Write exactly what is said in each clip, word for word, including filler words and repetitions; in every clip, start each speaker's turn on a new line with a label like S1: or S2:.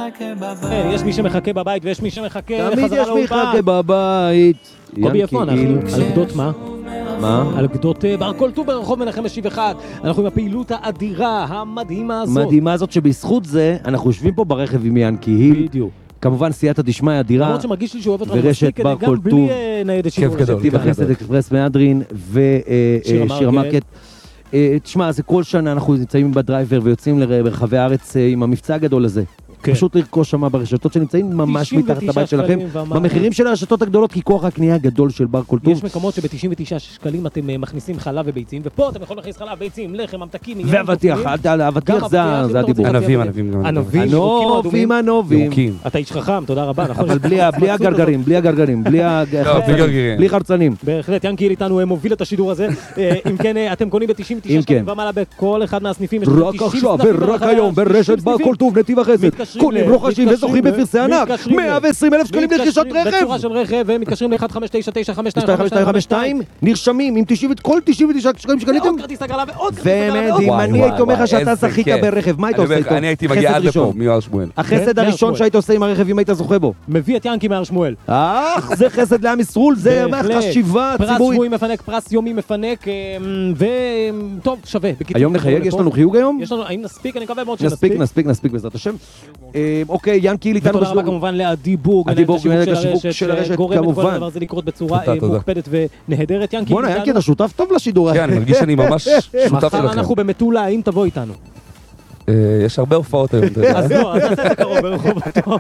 S1: כן, יש מי שמחכה בבית ויש מי שמחכה לחזרה לאולפן.
S2: תמיד יש מי שמחכה בבית.
S1: קובי, איפה אנחנו? על גדות מה?
S2: מה?
S1: על גדות בר כל טוב ברחוב מנחם משיב אחד. אנחנו עם הפעילות האדירה, המדהימה הזאת.
S2: מדהימה הזאת שבזכות זה אנחנו יושבים פה ברכב עם ינקי היל.
S1: בדיוק.
S2: כמובן סייעתא דשמיא אדירה.
S1: למרות שמרגיש לי שהוא אוהב אותך
S2: ורשת בר כל
S1: גם בלי ניידת שידור.
S3: כיף גדול.
S2: נתיב החסד אקספרס מהדרין ושיר המרקט. תשמע, זה כל שנה אנחנו נמצאים בדרייבר ויוצאים לרחבי הארץ עם המבצע הגדול הזה. פשוט לרכוש שם ברשתות שנמצאים ממש מתחת לבית שלכם, במחירים של הרשתות הגדולות, כי כוח הקנייה הגדול של בר כל טוב.
S1: יש מקומות שב-תשעים ותשעה שקלים אתם מכניסים חלב וביצים, ופה אתם יכולים להכניס חלב, ביצים, לחם, ממתקים,
S2: ואבטיח, אבטיח זה הדיבור.
S3: ענבים, ענבים גם.
S1: ענבים,
S2: ענבים, ענבים.
S1: אתה איש חכם, תודה רבה.
S2: אבל בלי הגרגרים, בלי הגרגרים, בלי חרצנים.
S1: בהחלט, ינקי היל איתנו מוביל את השידור הזה. אם כן, אתם קונים ב-תשעים ותשעה שקלים ומעלה בכל אחד מהסניפים.
S2: רק עכשיו ורק היום ברשת בר כל טוב נתיב החסד. קונים רוכשים וזוכים בפרסי ענק, מאה ועשרים אלף שקלים לרכישת רכב.
S1: בצורה של רכב, והם מתקשרים ל-אחת חמש תשע תשע חמש שתיים
S2: חמש שתיים חמש שתיים, נרשמים עם כל תשעים ותשעה שקלים שקליתם.
S1: ועוד כרטיס הגרלה ועוד כרטיס הגרלה.
S2: ומדים, אני הייתי אומר לך שאתה זכית ברכב, מה היית עושה איתו?
S3: אני הייתי מגיע עד לפה, מיואר שמואל.
S2: החסד הראשון שהיית עושה עם הרכב אם היית זוכה בו.
S1: מביא את ינקי מהר שמואל.
S2: אך, זה חסד לעם ישראל, זה חשיבה
S1: פרס
S2: ציבורית.
S1: שבועי מפנק, פרס יומי מפנק, וטוב, שווה.
S2: היום נחייג, יש לנו חיוג היום?
S1: יש לנו, האם נספיק? אני מקווה מאוד שנספיק.
S2: נספיק, נספיק, נספיק בעזרת השם. אוקיי, ינקי היל איתנו
S1: ותודה רבה כמובן לעדי בורג,
S2: עדי בורג, מנהלת השיווק של הרשת,
S1: גורמת כל
S2: כמובן.
S1: הדבר הזה לקרות בצורה מוקפדת ונהדרת. ינקי,
S2: בוא'נה, ינקי, אתה שותף טוב לשידור.
S3: כן, אני מרגיש שאני ממש שותף שלכם.
S1: מחר אנחנו במטולה, האם תבוא איתנו?
S3: יש הרבה הופעות היום, אתה יודע.
S1: אז לא, אז נעשה את זה קרוב ברחוב אותו.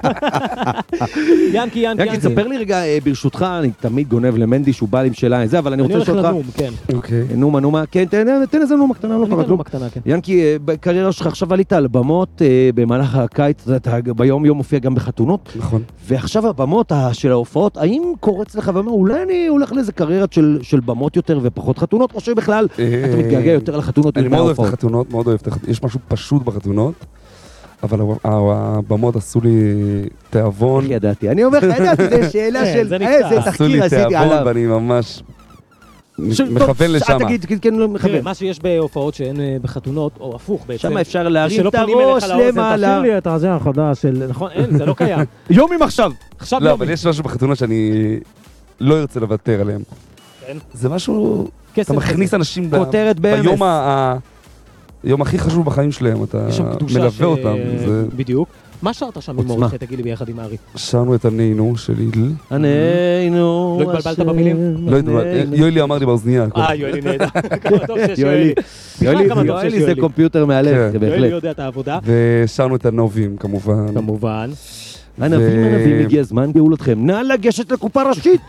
S1: ינקי, ינקי,
S2: ינקי, תספר לי רגע, ברשותך, אני תמיד גונב למנדי שהוא בא עם שאלה, זה, אבל אני רוצה לשאול אותך.
S1: אני הולך לנום, כן.
S3: אוקיי.
S2: נומה, נומה, כן, תן איזה נומה קטנה, לא קרה כלום. ינקי, בקריירה שלך עכשיו עלית על במות במהלך הקיץ, אתה ביום יום מופיע גם בחתונות.
S3: נכון.
S2: ועכשיו הבמות של ההופעות, האם קורץ לך ואומר, אולי אני הולך לאיזה קריירה של במות יותר ופחות חתונות, או שבכלל אתה מתגעגע יותר לחתונות
S3: אני מאוד אוהב את החתונות, מאוד אוהב את החתונות. יש משהו פשוט בחתונות, אבל הבמות עשו לי תיאבון.
S2: איך ידעתי? אני אומר לך, ידעתי, זה שאלה של איזה תחקיר עשיתי עליו.
S3: עשו לי תיאבון ואני ממש מכוון לשם.
S2: תגיד, כן, לא מכוון.
S1: מה שיש בהופעות שאין בחתונות, או הפוך בעצם.
S2: שם אפשר להרים את הראש למעלה.
S1: תשאיר לי את הזה החדש של... נכון, אין, זה לא קיים.
S2: יומי עכשיו.
S3: לא, אבל יש משהו בחתונות שאני לא ארצה לוותר עליהם. זה משהו... אתה מכניס אנשים ביום ה... יום הכי חשוב בחיים שלהם, אתה מלווה אותם.
S1: בדיוק. מה שרת שם עם אורך, תגיד לי ביחד עם הארי?
S3: שרנו את ענינו של היל.
S2: ענינו.
S1: לא התבלבלת במילים?
S3: לא התבלבלת, יולי אמר לי באוזנייה.
S1: אה, יולי נהדר. טוב שיש יולי.
S2: יולי זה קומפיוטר מהלב, בהחלט.
S1: יולי יודע את העבודה.
S3: ושרנו את הנובים, כמובן.
S1: כמובן.
S2: ענבים, ענבים, הגיע זמן גאולתכם. נא לגשת לקופה ראשית.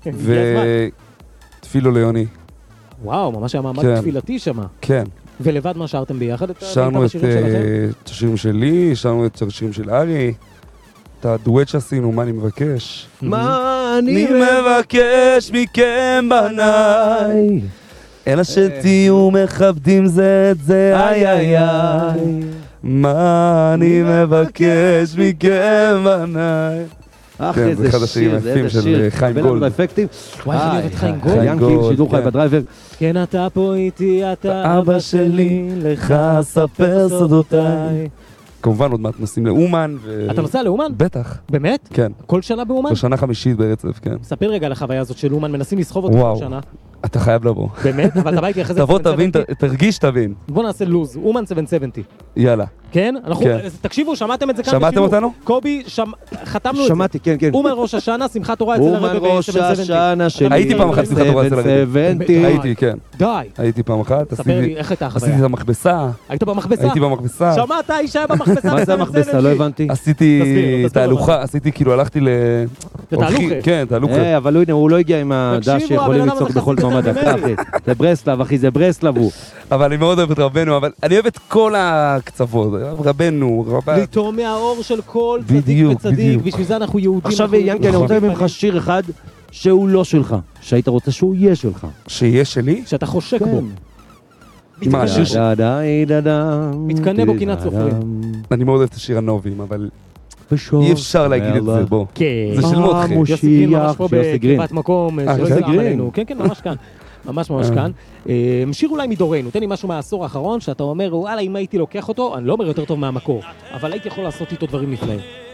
S3: ותפילו ליוני.
S1: וואו, ממש היה מעמד תפילתי שמה.
S3: כן.
S1: ולבד מה שרתם ביחד?
S3: שרנו את השירים שלי, שרנו את השירים של ארי, את הדואט שעשינו, מה אני מבקש?
S2: מה אני
S3: מבקש מכם בניי, אלא שתהיו מכבדים זה את זה, איי איי איי, מה אני מבקש מכם בניי.
S2: אך, איזה שיר, איזה שיר,
S3: חיים גולד.
S1: וואי, אני אוהב את חיים גולד.
S2: ינקי, שידור חי בדרייבר.
S1: כן, אתה פה איתי, אתה אבא שלי, לך אספר סודותיי.
S3: כמובן, עוד מעט נוסעים לאומן.
S1: אתה נוסע לאומן?
S3: בטח.
S1: באמת?
S3: כן.
S1: כל שנה באומן?
S3: בשנה חמישית ברצף, כן.
S1: ספר רגע על החוויה הזאת של אומן, מנסים לסחוב אותי כל שנה.
S3: אתה חייב לבוא.
S1: באמת? אבל אתה בא איתי אחרי זה
S3: תבוא, תבין, תרגיש, תבין.
S1: בוא נעשה לוז, אומן שבע שבעים.
S3: יאללה.
S1: כן? אנחנו, תקשיבו, שמעתם את זה כאן?
S3: שמעתם אותנו?
S1: קובי, חתמנו את זה.
S2: שמעתי, כן, כן.
S1: אומן ראש השנה, שמחת תורה אצל הרב
S2: אומן ראש השנה שלי.
S3: הייתי פעם אחת שמחת תורה אצל הרב. הייתי, כן.
S1: די.
S3: הייתי פעם אחת.
S1: ספר לי, איך הייתה החוויה?
S3: עשיתי את המכבסה.
S1: היית במכבסה?
S3: הייתי במכבסה.
S1: שמעת, האיש היה במכבסה.
S2: מה זה המכבסה? לא הבנתי.
S3: עשיתי תהלוכה, עשיתי כאילו הלכתי ל...
S1: לתהלוכה.
S3: כן, תהלוכה.
S2: אבל הוא לא הגיע עם הדש שיכולים לצעוק בכל תנועה דקה, אחי. זה ברסלב, אחי, זה ברסלב הוא.
S3: אבל אני מאוד אוהב את רבנו, אבל אני אוהב את כל הקצוות. רבנו, רבנו.
S1: ליטום מהאור של כל צדיק וצדיק, בשביל זה אנחנו יהודים.
S2: עכשיו, ינקי, אני רוצה ממך שיר אחד שהוא לא שלך, שהיית רוצה שהוא יהיה שלך.
S3: שיהיה שלי?
S1: שאתה חושק בו.
S3: מה, השיר ש...
S1: מתקנה בו קינת סופרים.
S3: אני מאוד אוהב את השיר הנובים, אבל אי אפשר להגיד את זה, בוא.
S1: כן.
S3: זה של מותחי.
S1: יוסי גרין ממש פה בקרבת מקום. כן, כן, ממש כאן. ממש ממש כאן. שיר אולי מדורנו, תן לי משהו מהעשור האחרון, שאתה אומר, וואלה, אם הייתי לוקח אותו, אני לא אומר יותר טוב מהמקור, אבל הייתי יכול לעשות איתו דברים נפלאים.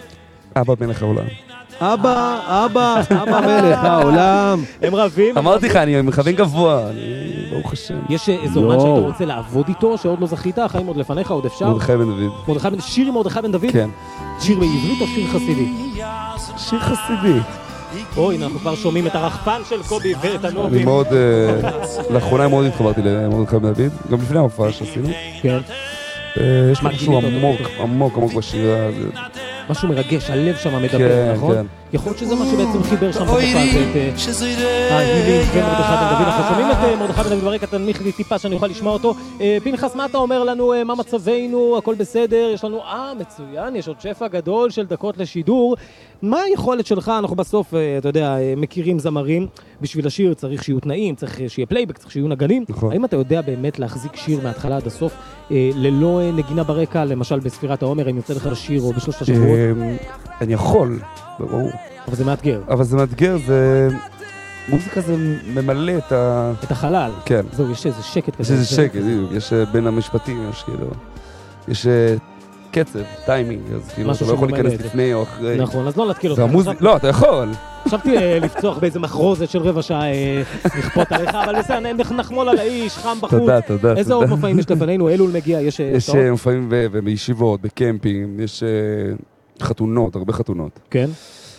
S3: אבא מלך העולם.
S2: אבא, אבא, אבא מלך העולם.
S1: הם רבים.
S3: אמרתי לך, אני מכוון גבוה, אני ברוך השם.
S1: יש איזו אומן שאתה רוצה לעבוד איתו, שעוד לא זכית, החיים עוד לפניך, עוד אפשר?
S3: מרדכי בן דוד.
S1: מרדכי בן, שיר עם מרדכי בן דוד?
S3: כן.
S1: שיר בעברית או שיר חסידי?
S3: שיר חסידי.
S1: אוי, אנחנו כבר שומעים את הרחפן של קובי ואת הנובים.
S3: אני מאוד, לאחרונה מאוד התחברתי למרדכי בן דוד, גם לפני ההופעה שעשינו.
S1: כן.
S3: יש משהו עמוק, עמוק, עמוק בשירה הזאת.
S1: משהו מרגש, הלב שם מדבר, נכון? כן. יכול להיות שזה מה שבעצם חיבר שם בתוכה, את ההילים ומרדכי בן דוד. אנחנו שומעים את מרדכי בן דוד ברקע, תנמיך לי טיפה שאני אוכל לשמוע אותו. פנחס, מה אתה אומר לנו? מה מצבנו? הכל בסדר? יש לנו, אה, מצוין, יש עוד שפע גדול של דקות לשידור. מה היכולת שלך? אנחנו בסוף, אתה יודע, מכירים זמרים. בשביל השיר צריך שיהיו תנאים, צריך שיהיה פלייבק, צריך שיהיו נגנים. האם אתה יודע באמת להחזיק שיר מההתחלה עד הסוף, ללא נגינה ברקע, למשל בספירת העומר, אם יוצא לך לשיר או בשלושת השבועות?
S3: אני יכול, ברור.
S1: אבל זה מאתגר.
S3: אבל זה מאתגר, זה... מוזיקה זה ממלא את ה...
S1: את החלל.
S3: כן.
S1: זהו, יש איזה שקט כזה.
S3: יש איזה שקט, יש בין המשפטים, יש כאילו... יש קצב, טיימינג, אז כאילו אתה לא יכול להיכנס לפני או אחרי.
S1: נכון, אז לא להתקיל אותך.
S3: לא, אתה יכול.
S1: חשבתי לפצוח באיזה מחרוזת של רבע שעה, לכפות עליך, אבל בסדר, נחמול על האיש, חם בחוץ.
S3: תודה, תודה.
S1: איזה עוד מופעים יש לפנינו? אלול מגיע, יש...
S3: יש מופעים בישיבות, בקמפינג, יש חתונות, הרבה חתונות.
S1: כן.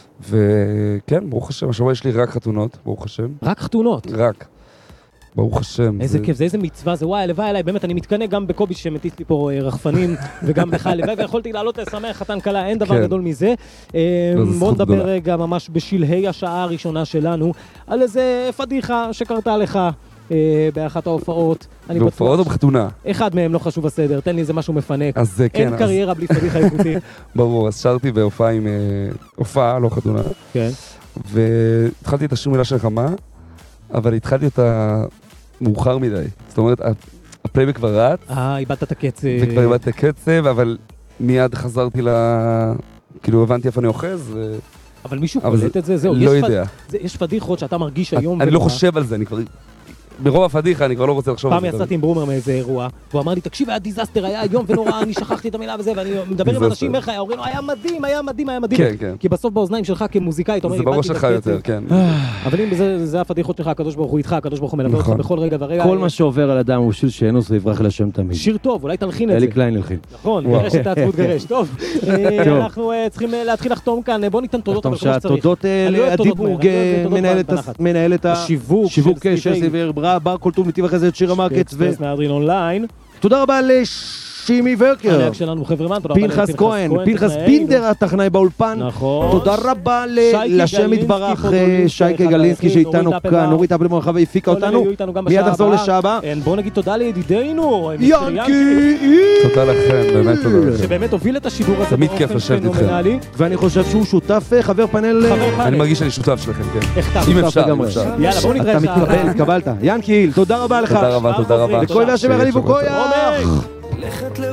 S3: וכן, ברוך השם, השבוע יש לי רק חתונות, ברוך השם.
S1: רק חתונות?
S3: רק. ברוך השם.
S1: איזה כיף, זה איזה מצווה, זה וואי, הלוואי אליי, באמת, אני מתקנה גם בקובי שמטיס לי פה רחפנים, וגם בך, הלוואי, ויכולתי לעלות לשמח חתן קלה, אין דבר גדול מזה. בואו נדבר רגע ממש בשלהי השעה הראשונה שלנו, על איזה פדיחה שקרתה לך באחת ההופעות.
S3: בהופעות או בחתונה?
S1: אחד מהם לא חשוב הסדר, תן לי איזה משהו מפנק.
S3: אז זה כן.
S1: אין קריירה בלי פדיחה איכותית.
S3: ברור, אז שרתי בהופעה עם הופעה, לא חתונה.
S1: כן.
S3: והתחלתי את השיר מילה של חמה, אבל התחלתי אותה מאוחר מדי. זאת אומרת, הפלייבק כבר רץ.
S1: אה, איבדת את הקצב.
S3: וכבר איבדת את הקצב, אבל מיד חזרתי ל... כאילו, הבנתי איפה אני אוחז.
S1: אבל מישהו קולט את זה? זהו.
S3: לא יודע.
S1: יש פדיחות שאתה מרגיש היום...
S3: אני לא חושב על זה, אני כבר... ברוב הפדיחה אני כבר לא רוצה לחשוב על זה.
S1: פעם יצאתי עם ברומר מאיזה אירוע, והוא אמר לי, תקשיב, היה דיזסטר, היה יום ונורא, אני שכחתי את המילה וזה, ואני מדבר עם אנשים איך היה, אומרים לו, היה מדהים, היה מדהים, היה מדהים.
S3: כן, כן.
S1: כי בסוף באוזניים שלך כמוזיקאי, אתה אומר,
S3: זה בראש שלך יותר, כן.
S1: אבל אם זה הפדיחות שלך, הקדוש ברוך הוא איתך, הקדוש ברוך הוא מלווה אותך בכל רגע ורגע.
S2: כל מה שעובר על אדם הוא שיר שאנוס ויברח לשם תמיד.
S1: שיר טוב, אולי תלחין את זה.
S2: אלי קליין ילחין.
S1: נכון, גרש את העצבות גרש. טוב, אנחנו צריכים להתחיל לחתום כאן. בוא ניתן תודות, אבל כמו שצריך.
S2: תודות לעדי בורג, מנהלת השיווק של סיבר בר כל טוב נתיב אחרי זה את שיר המרקט
S1: ומהדרין אונליין.
S2: תודה רבה לשימי ורקר,
S1: הנהג שלנו חברמן, תודה רבה
S2: פנחס כהן, פנחס בינדר הטכנאי באולפן, תודה רבה לשם יתברך שייקה גלינסקי שאיתנו כאן, נורית אפלמן רחבה הפיקה אותנו, מיד נחזור לשעה הבאה.
S1: בוא נגיד תודה לידידינו
S2: ינקי,
S3: תודה לכם, באמת תודה לכם,
S1: שבאמת הוביל את השידור הזה
S3: תמיד כיף לשבת איתכם,
S2: ואני חושב שהוא שותף חבר פאנל,
S3: אני מרגיש שאני שותף שלכם, כן,
S1: אם אפשר, יאללה בוא נתראה שעה הבאה,
S2: התקבלת, ינקי, תודה רבה לך,
S3: תודה רבה, תודה רבה.
S2: לכל השם יחליפו כויח.